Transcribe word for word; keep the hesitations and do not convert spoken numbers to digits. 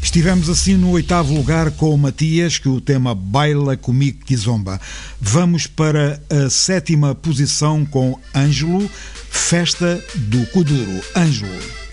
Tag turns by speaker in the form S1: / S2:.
S1: Estivemos assim no oitavo lugar com o Matias, que o tema Baila Comigo Kizomba. Vamos para a sétima posição com Ângelo, Festa do Kuduro. Ângelo.